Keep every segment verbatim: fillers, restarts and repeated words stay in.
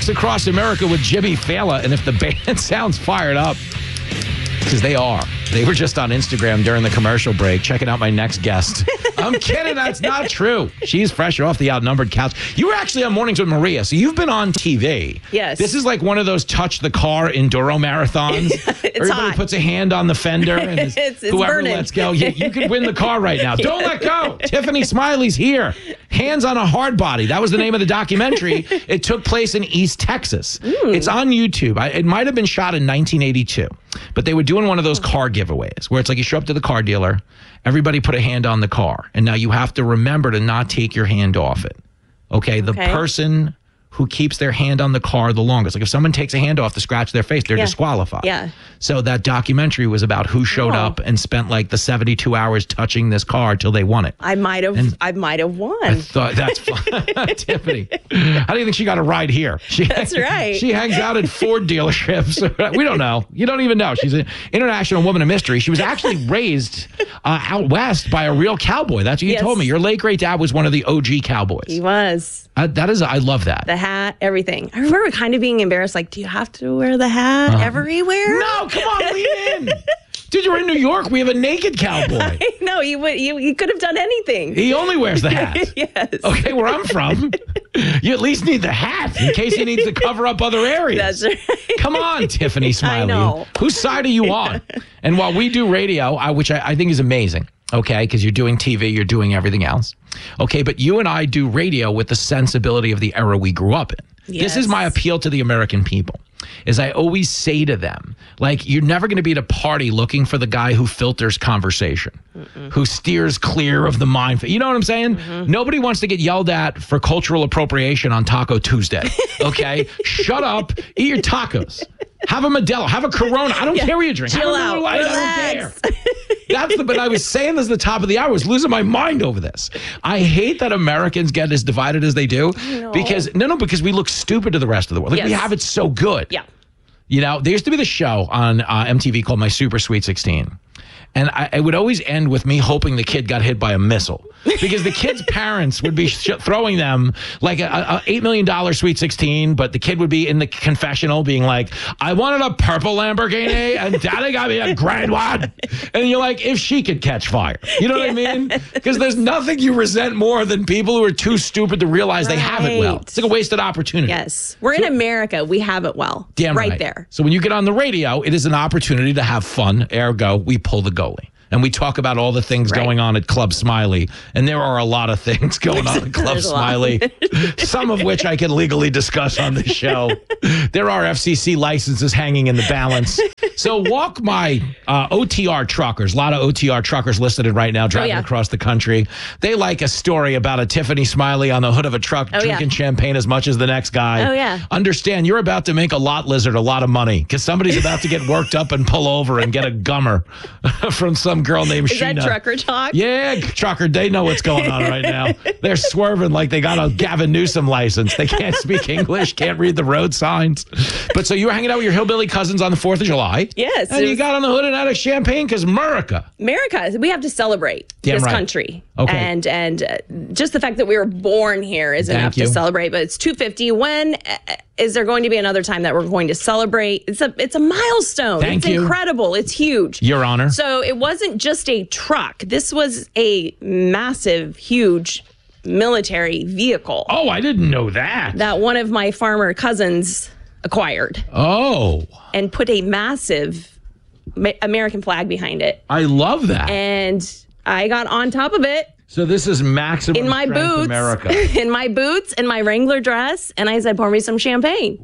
Rocks Across America with Jimmy Fallon. And if the band sounds fired up, because they are. They were just on Instagram during the commercial break checking out my next guest. I'm kidding. That's not true. She's fresh off the outnumbered couch. You were actually on Mornings with Maria, so you've been on T V. Yes. This is like one of those touch the car enduro marathons. It's Everybody hot. puts a hand on the fender and is, It's- it's whoever burning. lets go. You, you could win the car right now. Don't let go. Tiffany Smiley's here. Hands on a Hard Body. That was the name of the documentary. It took place in East Texas. It's on YouTube. I, it might have been shot in nineteen eighty-two, but they were doing one of those car giveaways where it's like you show up to the car dealer, everybody put a hand on the car, and now you have to remember to not take your hand off it. Okay? The Okay. person who keeps their hand on the car the longest. Like if someone takes a hand off to scratch their face, they're Yeah. disqualified. Yeah. So that documentary was about who showed Oh. up and spent like the seventy-two hours touching this car till they won it. I might have. And- I might have won. I thought that's fun. Tiffany, how do you think she got a ride here? She, That's right. She hangs out at Ford dealerships. We don't know. You don't even know. She's an international woman of mystery. She was actually raised uh, out west by a real cowboy. That's what you Yes. told me. Your late great dad was one of the O G cowboys. He was. Uh, that is, I love that. The hat, everything. I remember kind of being embarrassed. Like, do you have to wear the hat Uh-huh. everywhere? No, come on, lean in. Dude, you're in New York. We have a naked cowboy. No, you would. You, you could have done anything. He only wears the hat. Yes. Okay, where I'm from, you at least need the hat in case he needs to cover up other areas. That's right. Come on, Tiffany Smiley. know. Whose side are you on? And while we do radio, I, which I, I think is amazing, okay, because you're doing T V, you're doing everything else. Okay, but you and I do radio with the sensibility of the era we grew up in. This is Yes. my appeal to the American people. Is I always say to them, like, you're never going to be at a party looking for the guy who filters conversation, Mm-mm. who steers clear of the mind. You know what I'm saying? Mm-hmm. Nobody wants to get yelled at for cultural appropriation on Taco Tuesday. Okay? Shut up. Eat your tacos. Have a Modelo. Have a Corona. I don't Yeah. care what you drink. Chill Have a Miller out. Lite. I don't Relax. care. That's the, but I was saying this at the top of the hour. I was losing my mind over this. I hate that Americans get as divided as they do. know. Because, no, no, because we look stupid to the rest of the world. Like, we Yes. have it so good. Yeah. You know, there used to be the show on uh, M T V called My Super Sweet sixteen. And I, it would always end with me hoping the kid got hit by a missile because the kid's parents would be sh- throwing them like a, a eight million dollars Sweet sixteen, but the kid would be in the confessional being like, I wanted a purple Lamborghini and daddy got me a gray one. And you're like, if she could catch fire. You know what I mean? Because there's nothing you resent more than people who are too stupid to realize they have it well. Right. It's like a wasted opportunity. Yes. We're in America. We have it well. Damn right, right there. So when you get on the radio, it is an opportunity to have fun. Ergo, we pull the goalie. And we talk about all the things Right. going on at Club Smiley. And there are a lot of things going on at Club There's a lot. Smiley, some of which I can legally discuss on this show. There are F C C licenses hanging in the balance. So walk my uh, O T R truckers, a lot of O T R truckers listed right now driving yeah. across the country. They like a story about a Tiffany Smiley on the hood of a truck Oh, drinking yeah. champagne as much as the next guy. Oh, yeah. Understand, you're about to make a lot lizard a lot of money because somebody's about to get worked up and pull over and get a gummer from some girl named Is Sheena. that trucker talk? Yeah, trucker, they know what's going on right now. They're swerving like they got a Gavin Newsom license. They can't speak English, can't read the road signs. But so you were hanging out with your hillbilly cousins on the fourth of July. Yes. And it you was- got on the hood and had a champagne because America. America, we have to celebrate Damn this right. country. Okay. And and uh, just the fact that we were born here is Thank enough you. to celebrate. But it's two fifty. When uh, is there going to be another time that we're going to celebrate? It's a it's a milestone. Thank it's you. incredible. It's huge. Your Honor. So it wasn't just a truck. This was a massive, huge military vehicle Oh, I didn't know that. that one of my farmer cousins acquired Oh, and put a massive ma- American flag behind it. I love that. And I got on top of it So this is maximum in my strength boots, America. in my boots, and my Wrangler dress, and I said, "Pour me some champagne."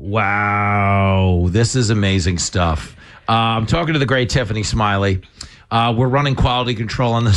Wow, this is amazing stuff. Uh, I'm talking to the great Tiffany Smiley. Uh, we're running quality control on this.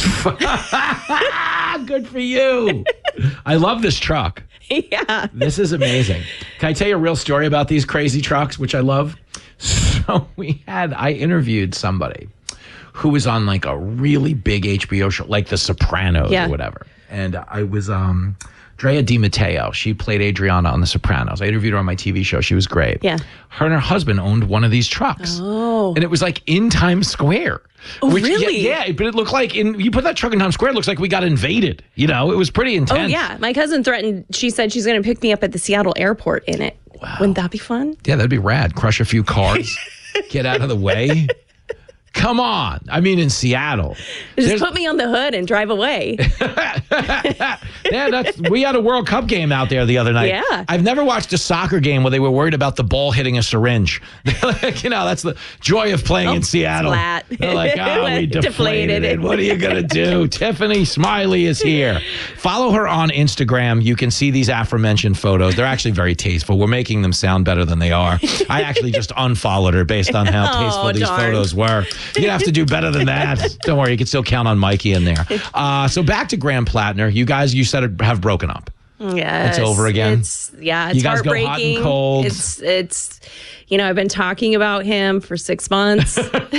Good for you. I love this truck. Yeah, This is amazing. Can I tell you a real story about these crazy trucks, which I love? So we had, I interviewed somebody who was on like a really big H B O show, like The Sopranos Yeah. or whatever. And I was, um, Drea Di Matteo. She played Adriana on The Sopranos. I interviewed her on my T V show. She was great. Yeah. Her and her husband owned one of these trucks. Oh. And it was like in Times Square. Oh, Which- yeah, really? Yeah, but it looked like in you put that truck in Times Square, it looks like we got invaded. You know, it was pretty intense. Oh yeah, my cousin threatened. She said she's going to pick me up at the Seattle airport in it. Wouldn't that be fun? Yeah, that'd be rad. Crush a few cars, get out of the way. Come on. I mean, in Seattle. Just there's- put me on the hood and drive away. Yeah, that's, we had a World Cup game out there the other night. Yeah. I've never watched a soccer game where they were worried about the ball hitting a syringe. Like, you know, that's the joy of playing Oh, in Seattle. flat. They're like, oh, we deflated, Deflated it. it. What are you going to do? Tiffany Smiley is here. Follow her on Instagram. You can see these aforementioned photos. They're actually very tasteful. We're making them sound better than they are. I actually just unfollowed her based on how tasteful Oh, these darn. photos were. You're going to have to do better than that. Don't worry. You can still count on Mikey in there. Uh, so back to Graham Plattner. You guys, you said, have broken up. Yes, It's over again? It's yeah, it's You guys go hot and heartbreaking. cold? It's it's you know, I've been talking about him for six months,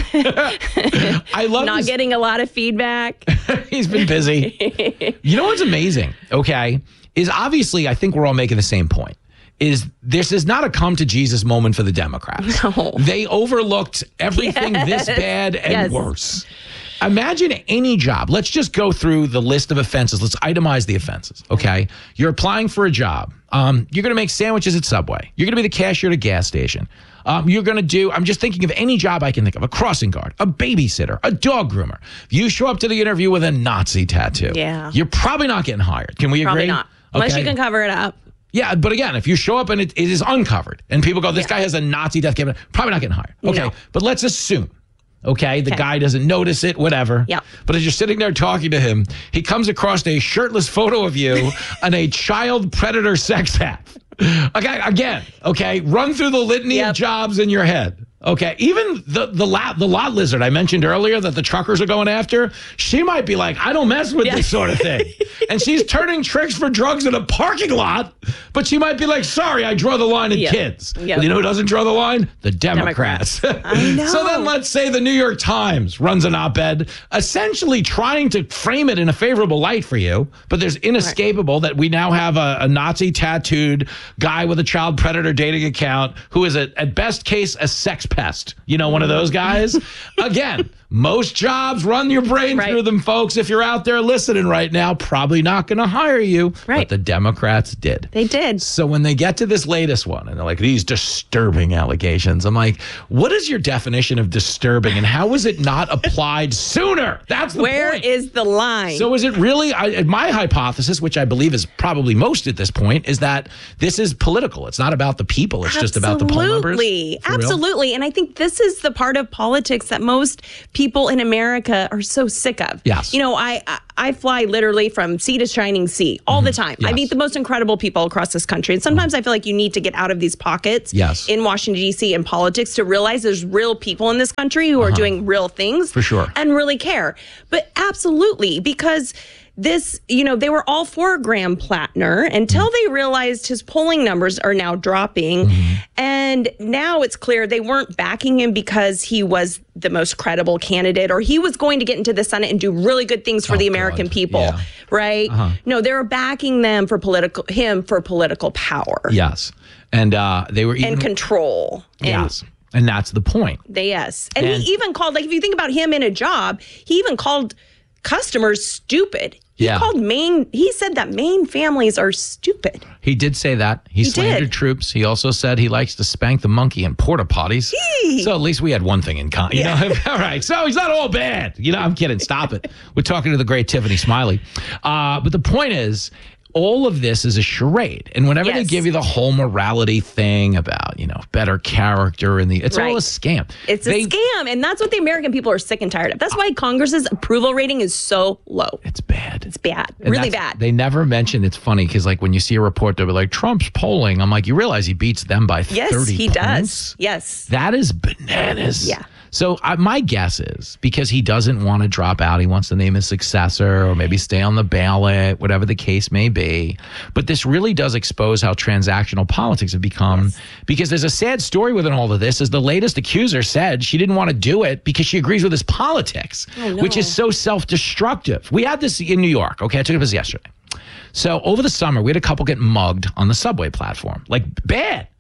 I love not this. getting a lot of feedback. He's been busy. You know what's amazing? Okay, is obviously I think we're all making the same point. Is this is not a come to Jesus moment for the Democrats? No. They overlooked everything this Yes. bad and Yes. worse. Imagine any job. Let's just go through the list of offenses. Let's itemize the offenses. Okay, you're applying for a job. Um, you're going to make sandwiches at Subway. You're going to be the cashier at a gas station. Um, you're going to do. I'm just thinking of any job I can think of: a crossing guard, a babysitter, a dog groomer. If you show up to the interview with a Nazi tattoo, Yeah. you're probably not getting hired. Can we Probably agree? not, unless Okay. you can cover it up. Yeah, but again, if you show up and it, it is uncovered and people go, this Yeah. guy has a Nazi death cabinet, probably not getting hired. Okay, No. but let's assume, okay, the Okay. guy doesn't notice it, whatever. Yep. But as you're sitting there talking to him, he comes across a shirtless photo of you and a child predator sex act. Okay, again, okay, run through the litany of Yep. jobs in your head. Okay, even the the lot the lot lizard I mentioned earlier that the truckers are going after, she might be like, I don't mess with Yeah. this sort of thing, and she's turning tricks for drugs in a parking lot. But she might be like, sorry, I draw the line at Yep. kids. Yep. You know who doesn't draw the line? The Democrats. I know. So then let's say the New York Times runs an op-ed, essentially trying to frame it in a favorable light for you. But there's inescapable that we now have a, a Nazi tattooed guy with a child predator dating account who is a, at best case a sex pest. You know, one of those guys. Again, most jobs, run your brain Right. through them, folks. If you're out there listening right now, probably not going to hire you. But Right. the Democrats did. They did. So when they get to this latest one and they're like, these disturbing allegations, I'm like, what is your definition of disturbing and how was it not applied sooner? That's the Where point. is the line? So is it really, I, my hypothesis, which I believe is probably most at this point, is that this is political. It's not about the people. It's just about the poll numbers. Absolutely. For real? Absolutely. And I think this is the part of politics that most people in America are so sick of. Yes. You know, I I, I fly literally from sea to shining sea all the time. I Yes. meet the most incredible people across this country. And sometimes I feel like you need to get out of these pockets Yes. in Washington, D C and politics to realize there's real people in this country who are doing real things. For sure. And really care. But absolutely, because this, you know, they were all for Graham Plattner until they realized his polling numbers are now dropping. And now it's clear they weren't backing him because he was the most credible candidate or he was going to get into the Senate and do really good things for Oh, the American God. people, Yeah. right? No, they were backing them for political, him for political power Yes. And uh, they were even. and control. And Yes. And that's the point. They, yes. And, And- he even called, like, if you think about him in a job, he even called customers stupid. He Yeah. called Maine, he said that Maine families are stupid. He did say that. He, He slandered did. troops. He also said he likes to spank the monkey in porta potties. So at least we had one thing in common. You know? All right. So he's not all bad. You know, I'm kidding. Stop it. We're talking to the great Tiffany Smiley. Uh, but the point is, all of this is a charade. And whenever they Yes. give you the whole morality thing about, you know, better character and the, it's all Right. a scam. It's a They- scam. And that's what the American people are sick and tired of. That's why Congress's approval rating is so low. It's bad. It's bad. And really that's- bad. They never mention, it's funny because like when you see a report, they'll be like, Trump's polling. I'm like, you realize he beats them by yes, thirty he points? does. Yes. That is bananas. Yeah. So I, my guess is because he doesn't want to drop out, he wants to name his successor or maybe stay on the ballot, whatever the case may be. But this really does expose how transactional politics have become because there's a sad story within all of this. As the latest accuser said, she didn't want to do it because she agrees with his politics, no. which is so self-destructive. We had this in New York. Okay, I took this yesterday. So over the summer, we had a couple get mugged on the subway platform. Like bad.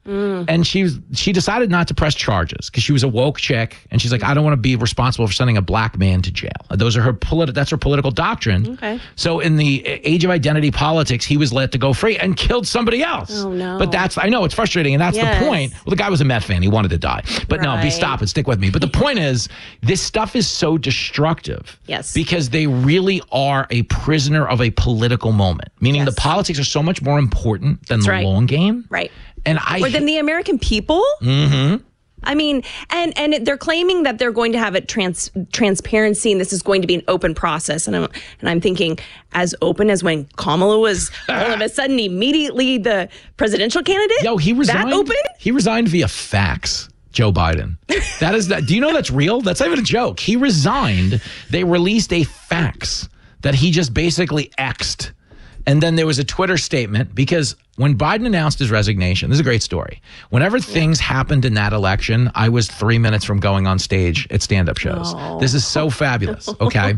Mm. And she was, she decided not to press charges because she was a woke chick. And she's like, I don't want to be responsible for sending a black man to jail. Those are her politi- That's her political doctrine. Okay. So in the age of identity politics, he was let to go free and killed somebody else. Oh, no. But that's, I know it's frustrating. And that's Yes. the point. Well, the guy was a Met fan. He wanted to die. But no, be Right. stop it. Stick with me. But the point is, this stuff is so destructive. Yes. Because they really are a prisoner of a political moment, meaning Yes. the politics are so much more important than That's the right. long game. Right. And I Or than the American people? Mm-hmm. I mean, and and they're claiming that they're going to have a trans transparency and this is going to be an open process. And I'm and I'm thinking, as open as when Kamala was all of a sudden immediately the presidential candidate? Yo, he resigned. That open? He resigned via fax. Joe Biden. That is that. Do you know that's real? That's not even a joke. He resigned. They released a fax that he just basically X'd. And then there was a Twitter statement because when Biden announced his resignation, this is a great story. Whenever things happened in that election, I was three minutes from going on stage at stand-up shows. Oh. This is so fabulous. Okay.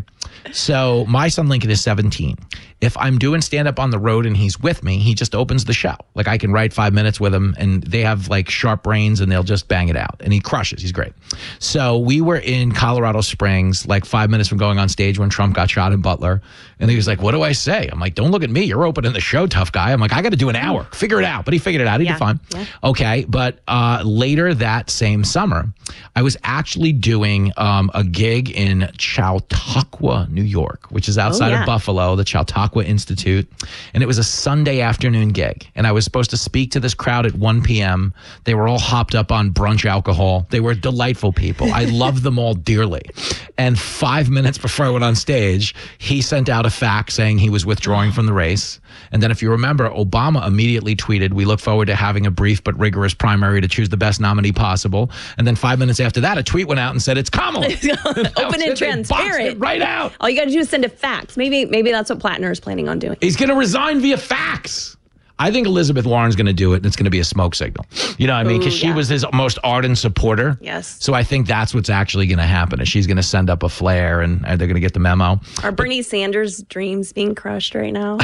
So my son Lincoln is seventeen. If I'm doing stand-up on the road and he's with me, he just opens the show. Like I can write five minutes with him and they have like sharp brains and they'll just bang it out. And he crushes. He's great. So we were in Colorado Springs, like five minutes from going on stage when Trump got shot in Butler. And he was like, what do I say? I'm like, don't look at me. You're opening the show, tough guy. I'm like, I got to do an hour. Figure it out. But he figured it out. He Yeah. did fine. Yeah. Okay. But uh, later that same summer, I was actually doing um, a gig in Chautauqua, New York, which is outside yeah. of Buffalo, the Chautauqua Institute. And it was a Sunday afternoon gig. And I was supposed to speak to this crowd at one p.m. They were all hopped up on brunch alcohol. They were delightful people. I loved them all dearly. And five minutes before I went on stage, he sent out a fax saying he was withdrawing from the race. And then if you remember, Obama immediately tweeted, we look forward to having a brief but rigorous primary to choose the best nominee possible. And then five minutes after that, a tweet went out and said, it's Kamala. Open and transparent. Right out. All you got to do is send a fax. Maybe maybe that's what Plattner is planning on doing. He's going to resign via fax. I think Elizabeth Warren's going to do it, and it's going to be a smoke signal. You know what I mean? Because she yeah. was his most ardent supporter. Yes. So I think that's what's actually going to happen. Is she's going to send up a flare, and they're going to get the memo. Are Bernie Sanders' dreams being crushed right now?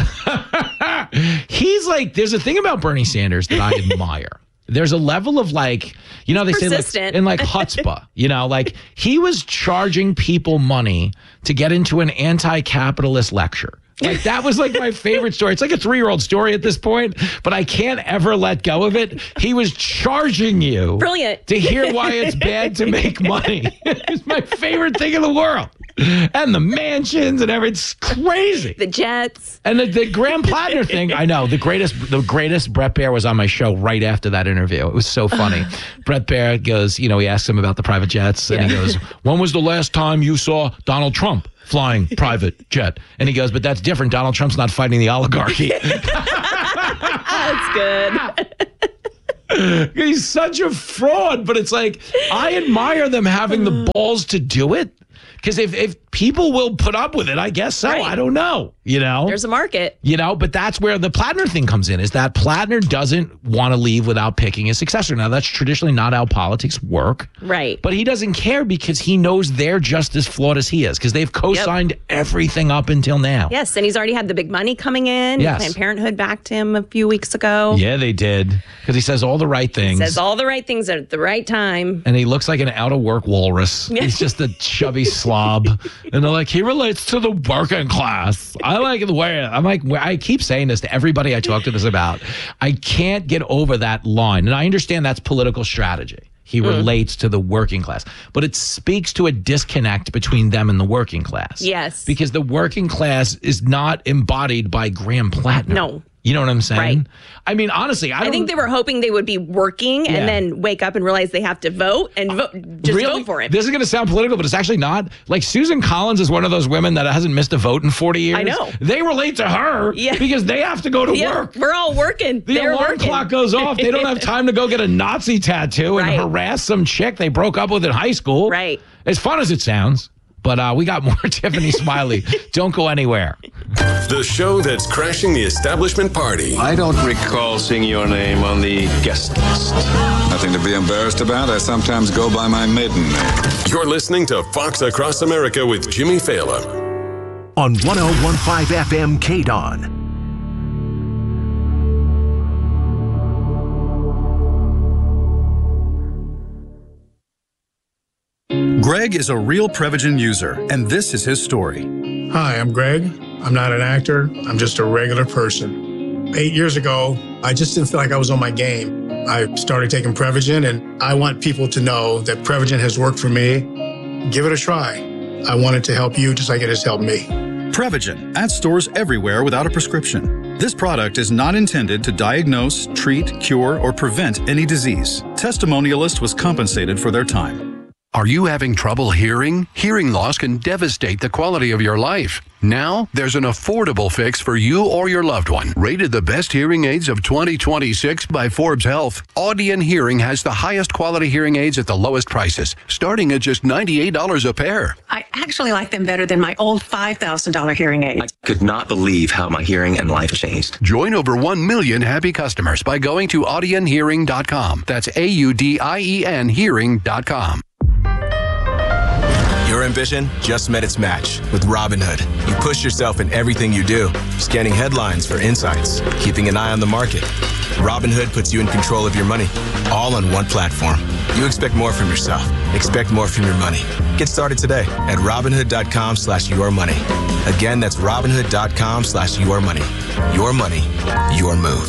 He's like, there's a thing about Bernie Sanders that I admire. There's a level of like, you know, they say like, Persistent. in like chutzpah, you know, like he was charging people money to get into an anti-capitalist lecture. Like that was like my favorite story. It's like a three-year-old story at this point, but I can't ever let go of it. He was charging you Brilliant. to hear why it's bad to make money. It's my favorite thing in the world. And the mansions and everything. It's crazy. The Jets. And the, the Graham Plattner thing, I know, the greatest the greatest Brett Baer was on my show right after that interview. It was so funny. Brett Baer goes, you know, he asks him about the private jets, and Yeah. he goes, when was the last time you saw Donald Trump flying private jet? And he goes, but that's different. Donald Trump's not fighting the oligarchy. That's good. He's such a fraud, but it's like, I admire them having the balls to do it. Because if, if people will put up with it, I guess so. Right. I don't know, you know? There's a market. You know, but that's where the Plattner thing comes in, is that Plattner doesn't want to leave without picking a successor. Now, that's traditionally not how politics work. Right. But he doesn't care because he knows they're just as flawed as he is, because they've co-signed yep. everything up until now. Yes, and he's already had the big money coming in. Yes. Planned Parenthood backed him a few weeks ago. Yeah, they did. Because he says all the right things. Says all the right things at the right time. And he looks like an out-of-work walrus. He's just a chubby slob. And they're like, he relates to the working class. I like the way, I'm like, I keep saying this to everybody I talk to this about. I can't get over that line. And I understand that's political strategy. He mm. relates to the working class. But it speaks to a disconnect between them and the working class. Yes. Because the working class is not embodied by Graham Plattner. No. You know what I'm saying? Right. I mean, honestly, I don't... I think they were hoping they would be working Yeah. and then wake up and realize they have to vote and vote. Just Really? vote for him. This is going to sound political, but it's actually not. Like, Susan Collins is one of those women that hasn't missed a vote in forty years. I know. They relate to her Yeah. because they have to go to Yeah, work. we're all working. The They're alarm working. clock goes off. They don't have time to go get a Nazi tattoo and Right. harass some chick they broke up with in high school. Right. As fun as it sounds. But uh, we got more Tiffany Smiley. Don't go anywhere. The show that's crashing the establishment party. I don't recall seeing your name on the guest list. Nothing to be embarrassed about. I sometimes go by my maiden name. You're listening to Fox Across America with Jimmy Fallon. On one oh one point five F M K D O N. Greg is a real Prevagen user, and this is his story. Hi, I'm Greg. I'm not an actor. I'm just a regular person. Eight years ago, I just didn't feel like I was on my game. I started taking Prevagen, and I want people to know that Prevagen has worked for me. Give it a try. I want it to help you just like it has helped me. Prevagen, at stores everywhere without a prescription. This product is not intended to diagnose, treat, cure, or prevent any disease. Testimonialist was compensated for their time. Are you having trouble hearing? Hearing loss can devastate the quality of your life. Now, there's an affordable fix for you or your loved one. Rated the best hearing aids of twenty twenty-six by Forbes Health, Audion Hearing has the highest quality hearing aids at the lowest prices, starting at just ninety-eight dollars a pair. I actually like them better than my old five thousand dollars hearing aids. I could not believe how my hearing and life changed. Join over one million happy customers by going to audion hearing dot com. That's A U D I E N hearing dot com. Your ambition just met its match with Robinhood. You push yourself in everything you do, scanning headlines for insights, keeping an eye on the market. Robinhood puts you in control of your money, all on one platform. You expect more from yourself. Expect more from your money. Get started today at Robinhood.com slash your money. Again, that's Robinhood.com slash your money. Your money, your move.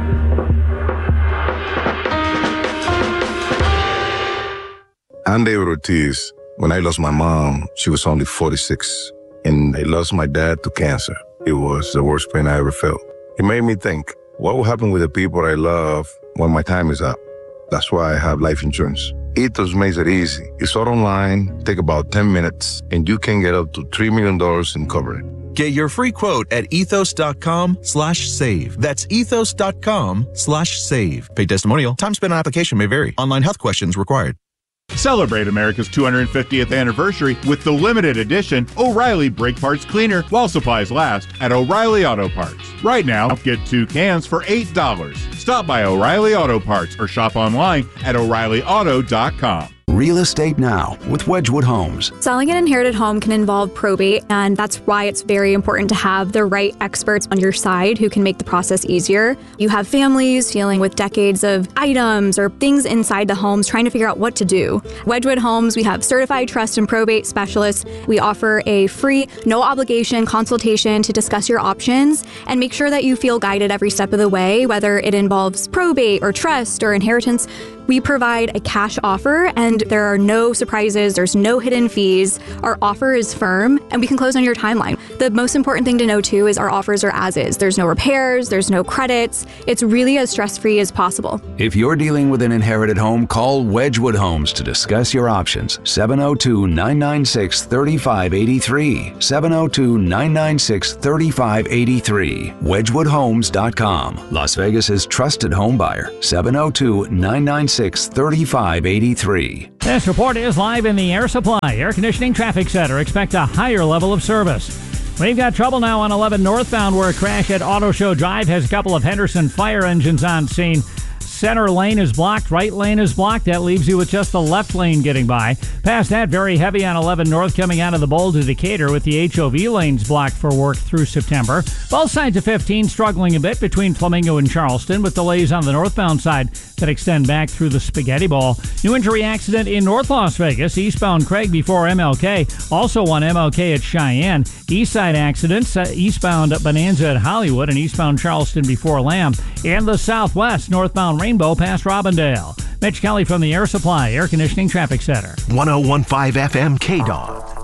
I'm David Ortiz. When I lost my mom, she was only forty-six, and I lost my dad to cancer. It was the worst pain I ever felt. It made me think, what will happen with the people I love when my time is up? That's why I have life insurance. Ethos makes it easy. It's all online, take about ten minutes, and you can get up to three million dollars in coverage. Get your free quote at ethos.com slash save. That's ethos.com slash save. Paid testimonial. Time spent on application may vary. Online health questions required. Celebrate America's two hundred fiftieth anniversary with the limited edition O'Reilly Brake Parts Cleaner while supplies last at O'Reilly Auto Parts. Right now, get two cans for eight dollars. Stop by O'Reilly Auto Parts or shop online at o'reilly auto dot com. Real Estate Now with Wedgwood Homes. Selling an inherited home can involve probate, and that's why it's very important to have the right experts on your side who can make the process easier. You have families dealing with decades of items or things inside the homes trying to figure out what to do. Wedgwood Homes, we have certified trust and probate specialists. We offer a free, no obligation consultation to discuss your options and make sure that you feel guided every step of the way, whether it involves probate or trust or inheritance. We provide a cash offer, and there are no surprises, there's no hidden fees. Our offer is firm, and we can close on your timeline. The most important thing to know, too, is our offers are as is. There's no repairs, there's no credits. It's really as stress-free as possible. If you're dealing with an inherited home, call Wedgwood Homes to discuss your options. seven oh two, nine nine six, three five eight three. seven oh two, nine nine six, three five eight three. wedgwood homes dot com. Las Vegas's trusted home buyer. seven oh two, nine nine six, three five eight three. This report is live in the Air Supply Air Conditioning Traffic Center. Expect a higher level of service. We've got trouble now on eleven northbound where a crash at Auto Show Drive has a couple of Henderson fire engines on scene. Center lane is blocked. Right lane is blocked. That leaves you with just the left lane getting by. Past that, very heavy on eleven north coming out of the Bowl to Decatur with the H O V lanes blocked for work through September. Both sides of fifteen struggling a bit between Flamingo and Charleston with delays on the northbound side that extend back through the Spaghetti Bowl. New injury accident in North Las Vegas. Eastbound Craig before M L K. Also on M L K at Cheyenne. East side accidents. Uh, eastbound Bonanza at Hollywood and eastbound Charleston before Lamb. And the southwest northbound Rainbow past Robindale. Mitch Kelly from the Air Supply Air Conditioning Traffic Center. one oh one point five F M K D O G.